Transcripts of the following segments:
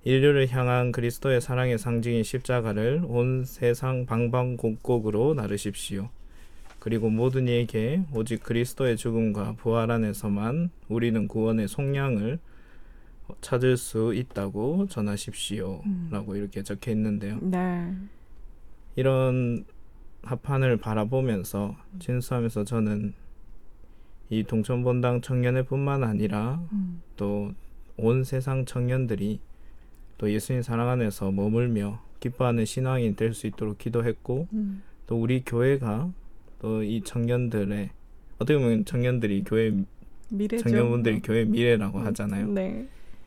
인류를 향한 그리스도의 사랑의 상징인 십자가를 온 세상 방방곡곡으로 나르십시오. 그리고 모든 이에게 오직 그리스도의 죽음과 부활 안에서만 우리는 구원의 속량을 찾을 수 있다고 전하십시오. 라고 이렇게 적혀 있는데요. 네. 이런 합판을 바라보면서 진수하면서 저는 이 동천본당 청년회 뿐만 아니라 또 온 세상 청년들이 또 예수님 사랑 안에서 머물며 기뻐하는 신앙이 될 수 있도록 기도했고 또 우리 교회가 또 이 청년들의 어떻게 보면 청년들이 교회 미래죠. 청년분들이 교회 미래라고 하잖아요. 네.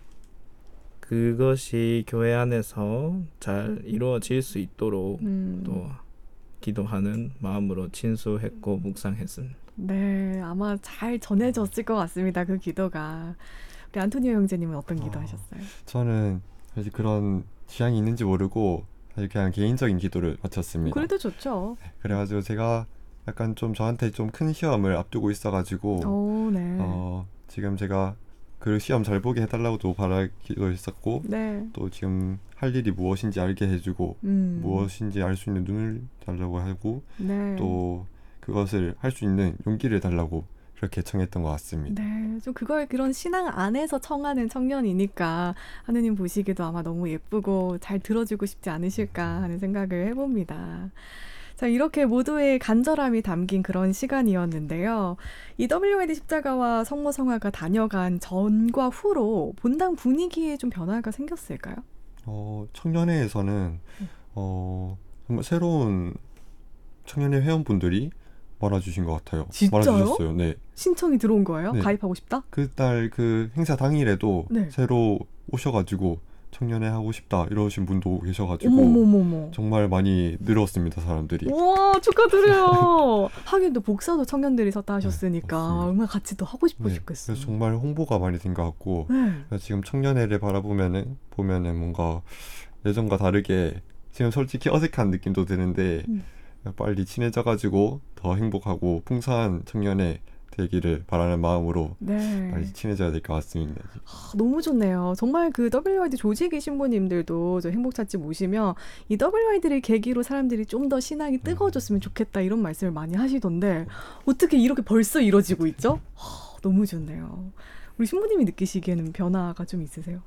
그것이 교회 안에서 잘 이루어질 수 있도록 또 기도하는 마음으로 친수했고 묵상했습니다. 네, 아마 잘 전해졌을 것 같습니다. 그 기도가. 우리 안토니오 형제님은 어떤 기도하셨어요? 저는 사실 그런 취향이 있는지 모르고 사실 그냥 개인적인 기도를 바쳤습니다. 그래도 좋죠. 그래가지고 제가 약간 좀 저한테 좀 큰 시험을 앞두고 있어가지고 오, 네. 지금 제가 그 시험 잘 보게 해달라고도 바라기도 했었고 네. 또 지금 할 일이 무엇인지 알게 해주고 무엇인지 알 수 있는 눈을 달라고 하고 네. 또 그것을 할 수 있는 용기를 달라고 그렇게 청했던 것 같습니다. 네, 좀 그걸 그런 신앙 안에서 청하는 청년이니까 하느님 보시기도 아마 너무 예쁘고 잘 들어주고 싶지 않으실까 하는 생각을 해봅니다. 자, 이렇게 모두의 간절함이 담긴 그런 시간이었는데요. 이 WYD 십자가와 성모성화가 다녀간 전과 후로 본당 분위기에 좀 변화가 생겼을까요? 청년회에서는 정말 새로운 청년회 회원분들이 많아주신 것 같아요. 진짜요? 많아주셨어요. 네. 신청이 들어온 거예요? 네. 가입하고 싶다? 그날 그 행사 당일에도 네. 새로 오셔가지고 청년회 하고 싶다 이러신 분도 계셔가지고 어머머머머. 정말 많이 늘었습니다, 사람들이. 우와, 축하드려요. 하긴 또 복사도 청년들이 섰다 하셨으니까 맞습니다. 얼마나 같이 더 하고 싶으셨겠어요. 그래서 정말 홍보가 많이 된 것 같고 네. 그래서 지금 청년회를 바라보면은 뭔가 예전과 다르게 지금 솔직히 어색한 느낌도 드는데 빨리 친해져가지고 더 행복하고 풍성한 청년회 되기를 바라는 마음으로 네. 빨리 친해져야 될 것 같습니다. 너무 좋네요. 정말 그 WYD 조직의 신부님들도 저 행복찻집 모시면 이 WYD를 계기로 사람들이 좀 더 신앙이 뜨거워졌으면 좋겠다 이런 말씀을 많이 하시던데 어떻게 이렇게 벌써 이루어지고 있죠? 너무 좋네요. 우리 신부님이 느끼시기에는 변화가 좀 있으세요?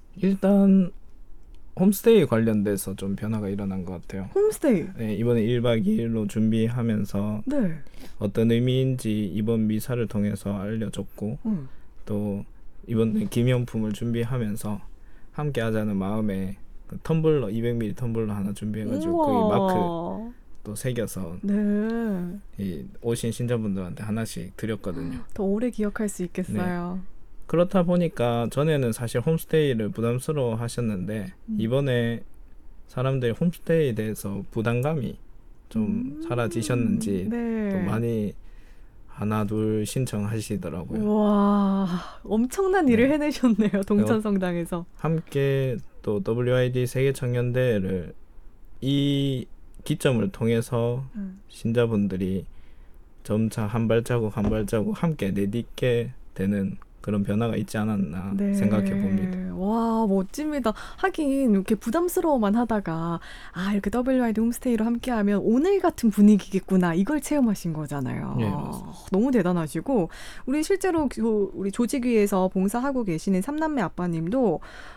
일단 홈스테이 관련돼서 좀 변화가 일어난 것 같아요. 홈스테이? 네, 이번에 1박 2일로 준비하면서 네. 어떤 의미인지 이번 미사를 통해서 알려줬고 또 이번 기념품을 준비하면서 함께 하자는 마음에 그 텀블러 200ml 텀블러 하나 준비해가지고 거기 마크 또 새겨서 네. 이 오신 신자분들한테 하나씩 드렸거든요. 더 오래 기억할 수 있겠어요. 네. 그렇다 보니까 전에는 사실 홈스테이를 부담스러워 하셨는데 이번에 사람들이 홈스테이에 대해서 부담감이 좀 사라지셨는지 네. 또 많이 하나 둘 신청하시더라고요. 와, 엄청난 일을 네. 해내셨네요. 동천성당에서. 함께 또 WID 세계청년대회를 이 기점을 통해서 신자분들이 점차 한 발자국 한 발자국 함께 내딛게 되는 그런 변화가 있지 않았나 네. 생각해 봅니다. 와, 멋집니다. 하긴 이렇게 부담스러워만 하다가 이렇게 WID 홈스테이로 함께하면 오늘 같은 분위기겠구나 이걸 체험하신 거잖아요. 네, 맞습니다. 너무 대단하시고 우리 실제로 우리 조직위에서 봉사하고 계시는 삼남매 아빠님도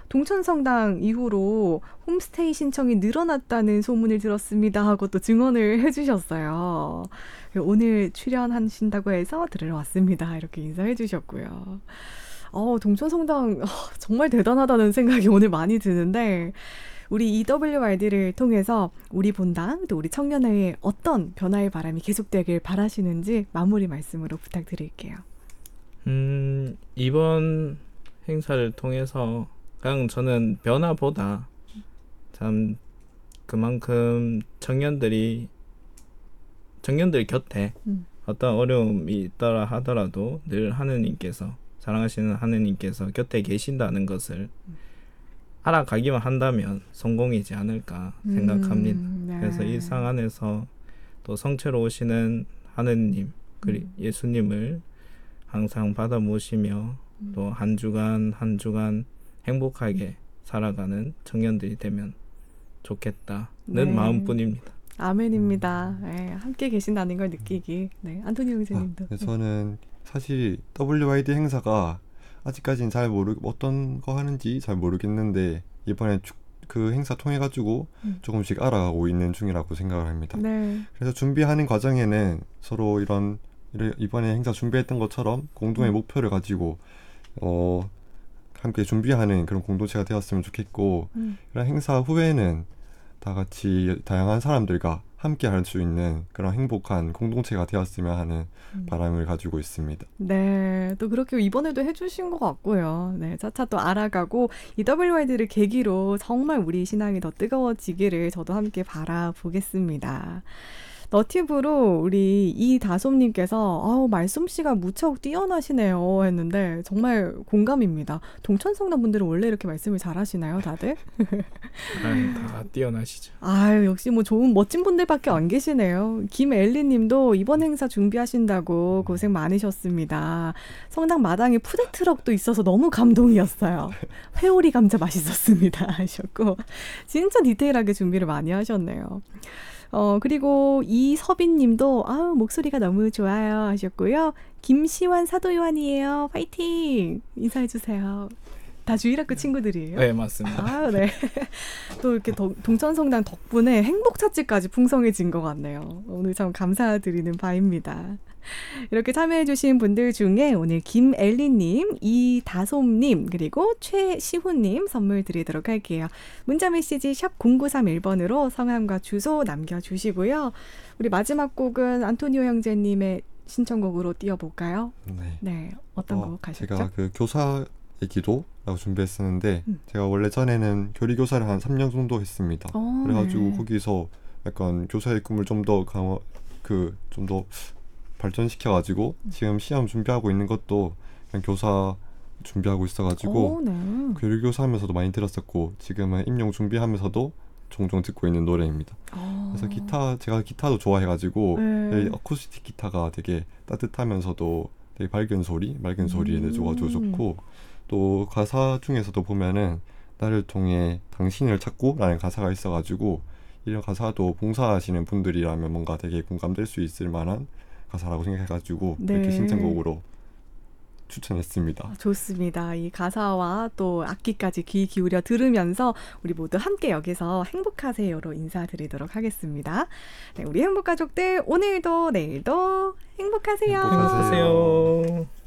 동천성당 이후로 홈스테이 신청이 늘어났다는 소문을 들었습니다 하고 또 증언을 해주셨어요. 오늘 출연하신다고 해서 들으러 왔습니다. 이렇게 인사해 주셨고요. 동천성당 정말 대단하다는 생각이 오늘 많이 드는데 우리 EWRD를 통해서 우리 본당 또 우리 청년회에 어떤 변화의 바람이 계속되길 바라시는지 마무리 말씀으로 부탁드릴게요. 이번 행사를 통해서 그냥 저는 변화보다 참 그만큼 청년들 곁에 어떤 어려움이 있더라 하더라도 늘 하느님께서 사랑하시는 하느님께서 곁에 계신다는 것을 알아가기만 한다면 성공이지 않을까 생각합니다. 네. 그래서 일상 안에서 또 성체로 오시는 하느님 예수님을 항상 받아 모시며 또 한 주간 한 주간 행복하게 살아가는 청년들이 되면 좋겠다는 네. 마음뿐입니다. 아멘입니다. 함께 계신다는 걸 느끼기. 네, 안토니 형제님도. 저는 사실 WYD 행사가 아직까지는 잘 어떤 거 하는지 잘 모르겠는데 이번에 그 행사 통해 가지고 조금씩 알아가고 있는 중이라고 생각을 합니다. 네. 그래서 준비하는 과정에는 서로 이번에 행사 준비했던 것처럼 공동의 목표를 가지고 함께 준비하는 그런 공동체가 되었으면 좋겠고 그런 행사 후에는 다 같이 다양한 사람들과 함께 할 수 있는 그런 행복한 공동체가 되었으면 하는 바람을 가지고 있습니다. 네, 또 그렇게 이번에도 해주신 것 같고요. 네, 차차 또 알아가고 이 WYD를 계기로 정말 우리 신앙이 더 뜨거워지기를 저도 함께 바라보겠습니다. 너튜브로 우리 이다솜님께서 말솜씨가 무척 뛰어나시네요 했는데 정말 공감입니다. 동천성당 분들은 원래 이렇게 말씀을 잘하시나요, 다들? 다 뛰어나시죠. 역시 뭐 좋은 멋진 분들밖에 안 계시네요. 김엘리님도 이번 행사 준비하신다고 고생 많으셨습니다. 성당 마당에 푸드트럭도 있어서 너무 감동이었어요. 회오리 감자 맛있었습니다 하셨고 진짜 디테일하게 준비를 많이 하셨네요. 그리고 이서빈 님도 목소리가 너무 좋아요 하셨고요. 김시환 사도요한이에요. 파이팅! 인사해 주세요. 다 주일학교 친구들이에요? 네, 맞습니다. 네. 또 이렇게 동천성당 덕분에 행복 찾지까지 풍성해진 것 같네요. 오늘 참 감사드리는 바입니다. 이렇게 참여해주신 분들 중에 오늘 김엘리님, 이다솜님, 그리고 최시훈님 선물 드리도록 할게요. 문자메시지 샵 0931번으로 성함과 주소 남겨주시고요. 우리 마지막 곡은 안토니오 형제님의 신청곡으로 띄워볼까요? 네. 어떤 곡 하셨죠? 제가 그 교사의 기도라고 준비했었는데 제가 원래 전에는 교리교사를 한 3년 정도 했습니다. 그래가지고 거기서 약간 교사의 꿈을 좀 더 발전시켜가지고 지금 시험 준비하고 있는 것도 그냥 교사 준비하고 있어가지고 교류교사하면서도 많이 들었었고 지금은 임용 준비하면서도 종종 듣고 있는 노래입니다. 그래서 제가 기타도 좋아해가지고 어쿠스틱 기타가 되게 따뜻하면서도 되게 맑은 소리에 내줘가지고 좋고 또 가사 중에서도 보면은 나를 통해 당신을 찾고 라는 가사가 있어가지고 이런 가사도 봉사하시는 분들이라면 뭔가 되게 공감될 수 있을 만한 가사라고 생각해가지고 이렇게 신청곡으로 추천했습니다. 좋습니다. 이 가사와 또 악기까지 귀 기울여 들으면서 우리 모두 함께 여기서 행복하세요로 인사드리도록 하겠습니다. 네, 우리 행복가족들 오늘도 내일도 행복하세요. 행복하세요.